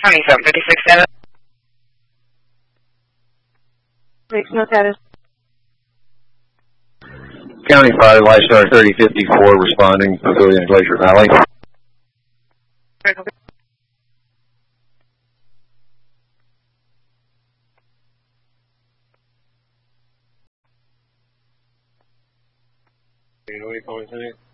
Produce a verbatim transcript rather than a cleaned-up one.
twenty-seven fifty-six status. Six, no status. County five, Lifestar thirty fifty-four responding, Pavilion, Glacier Valley. You know, you calling tonight?